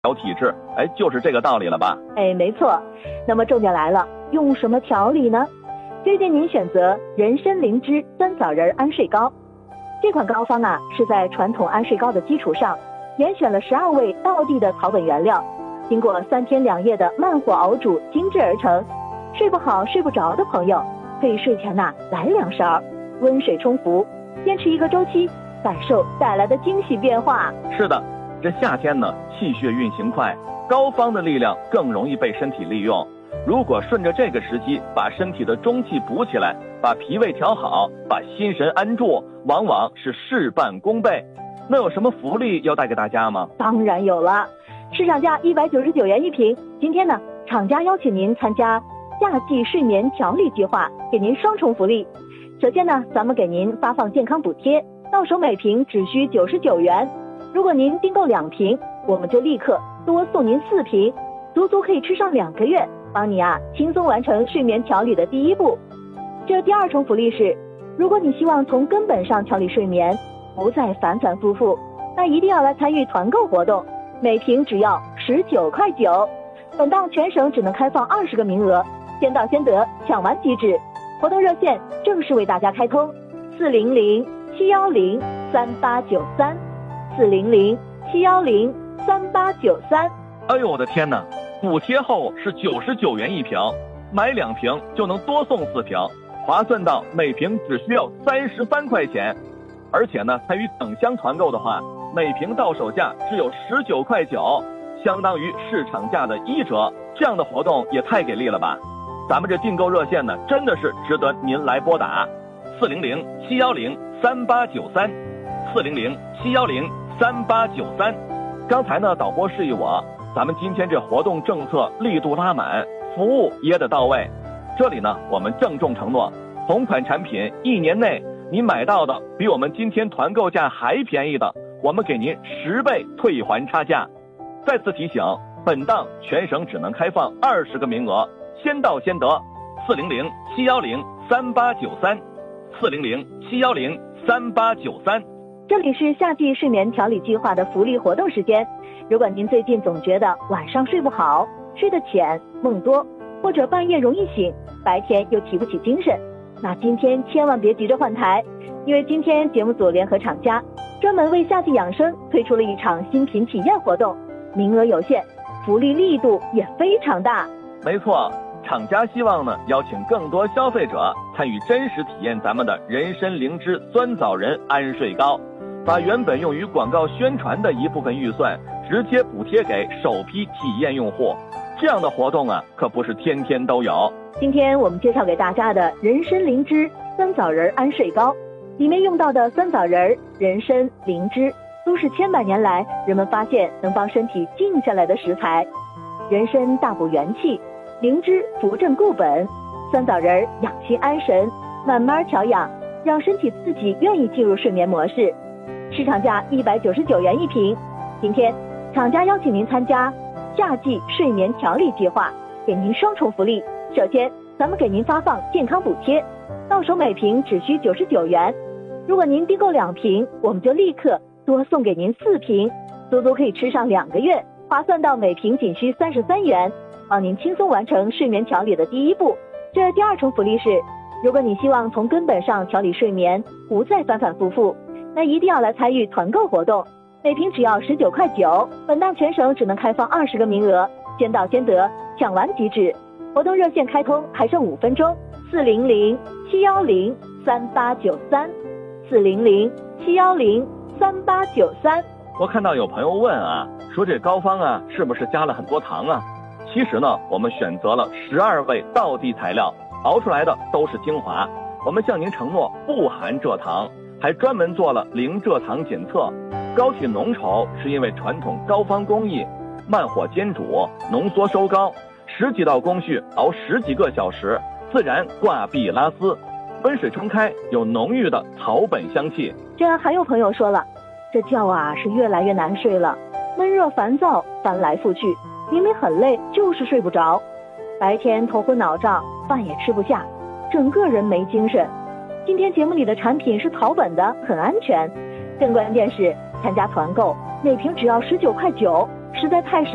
调体质，就是这个道理了吧？ 没错。那么重点来了，用什么调理呢？推荐您选择人参灵芝酸枣仁安睡膏。这款膏方是在传统安睡膏的基础上，严选了12味道地的草本原料，经过3天2夜的慢火熬煮精制而成。睡不好睡不着的朋友，可以睡前来2勺，温水冲服，坚持1个周期，感受带来的惊喜变化。 是的，这夏天呢，气血运行快，膏方的力量更容易被身体利用。如果顺着这个时机把身体的中气补起来，把脾胃调好，把心神安住，往往是事半功倍。那有什么福利要带给大家吗？ 当然有了，市场价199元一瓶。今天呢，厂家邀请您参加夏季睡眠调理计划，给您双重福利。首先呢，咱们给您发放健康补贴，到手每瓶只需99元。如果您订购2瓶，我们就立刻多送您4瓶，足足可以吃上2个月，帮你轻松完成睡眠调理的第1步。这第2重福利是，如果你希望从根本上调理睡眠，不再反反复复，那一定要来参与团购活动，每瓶只要19.9块。本档全省只能开放20个名额，先到先得，抢完即止。活动热线正式为大家开通，400-710-3893。400-710-3893。 哎呦我的天哪，补贴后是99元一瓶，买2瓶就能多送4瓶，划算到每瓶只需要33块钱。而且呢，参与等箱团购的话，每瓶到手价只有19.9块，相当于市场价的1折。这样的活动也太给力了吧！咱们这订购热线呢，真的是值得您来拨打，400-710-3893。400-710-3893。刚才呢，导播示意我，咱们今天这活动政策力度拉满，服务也得到位。这里呢，我们郑重承诺，同款产品1年内你买到的比我们今天团购价还便宜的，我们给您10倍退还差价。再次提醒，本档全省只能开放20个名额，先到先得。400-710-3893。400-710-3893。 这里是夏季睡眠调理计划的福利活动时间。如果您最近总觉得晚上睡不好，睡得浅，梦多，或者半夜容易醒，白天又提不起精神，那今天千万别急着换台，因为今天节目组联合厂家专门为夏季养生推出了一场新品体验活动，名额有限，福利力度也非常大。 没错，厂家希望呢，邀请更多消费者参与真实体验咱们的人参灵芝酸枣仁安睡膏，把原本用于广告宣传的一部分预算直接补贴给首批体验用户。这样的活动可不是天天都有。 今天我们介绍给大家的人参灵芝酸枣仁安睡膏，里面用到的酸枣仁、人参、灵芝都是千百年来人们发现能帮身体静下来的食材。人参大补元气，灵芝扶正固本，酸枣仁养心安神，慢慢调养，让身体自己愿意进入睡眠模式。市场价199元一瓶。今天厂家邀请您参加夏季睡眠调理计划，给您双重福利。首先，咱们给您发放健康补贴，到手每瓶只需99元。如果您订购2瓶，我们就立刻多送给您4瓶，足足可以吃上2个月，划算到每瓶仅需33元，帮您轻松完成睡眠调理的第1步。这第2重福利是，如果你希望从根本上调理睡眠，不再反反复复，那一定要来参与团购活动，每瓶只要19.9块。本档全省只能开放20个名额，先到先得，抢完即止。活动热线开通还剩5分钟，400-710-3893。400-710-3893。 我看到有朋友问说这膏方是不是加了很多糖啊？其实呢，我们选择了12味道地材料，熬出来的都是精华。我们向您承诺不含蔗糖，还专门做了零蔗糖检测。膏体浓稠是因为传统膏方工艺，慢火煎煮，浓缩收膏，10几道工序熬10几个小时，自然挂壁拉丝。温水冲开，有浓郁的草本香气。 这还有朋友说了，这觉是越来越难睡了，闷热烦躁，翻来覆去，明明很累，就是睡不着，白天头昏脑胀，饭也吃不下，整个人没精神。今天节目里的产品是草本的，很安全，更关键是参加团购，每瓶只要19.9块，实在太